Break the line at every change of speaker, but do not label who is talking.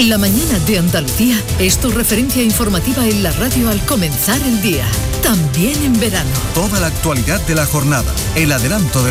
La mañana de Andalucía es tu referencia informativa en la radio al comenzar el día, también en verano.
Toda la actualidad de la jornada, el adelanto de